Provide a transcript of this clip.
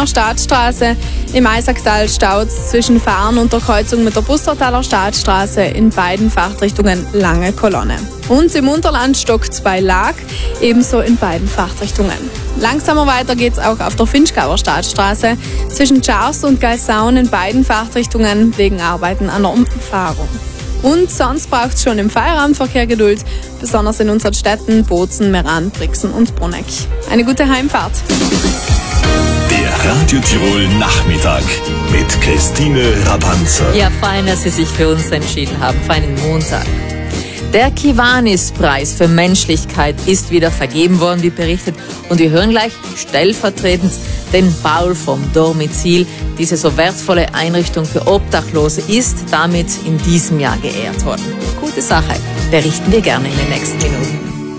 Zoftaler Staatsstraße. Im Eisacktal staut zwischen Fahren und der Kreuzung mit der Pustertaler Staatsstraße in beiden Fahrtrichtungen lange Kolonne. Und im Unterland stockt's bei Laag, ebenso in beiden Fahrtrichtungen. Langsamer weiter geht's auch auf der Finchgauer Staatsstraße zwischen Schars und Geisauen in beiden Fahrtrichtungen wegen Arbeiten an der Umfahrung. Und sonst braucht's schon im Feierabendverkehr Geduld, besonders in unseren Städten Bozen, Meran, Brixen und Bruneck. Eine gute Heimfahrt. Der Radio Tirol Nachmittag mit Christine Rabanzer. Ja, fein, dass Sie sich für uns entschieden haben, für einen Montag. Der Kiwanis-Preis für Menschlichkeit ist wieder vergeben worden, wie berichtet. Und wir hören gleich stellvertretend den Paul vom Dormizil. Diese so wertvolle Einrichtung für Obdachlose ist damit in diesem Jahr geehrt worden. Gute Sache. Berichten wir gerne in den nächsten Minuten.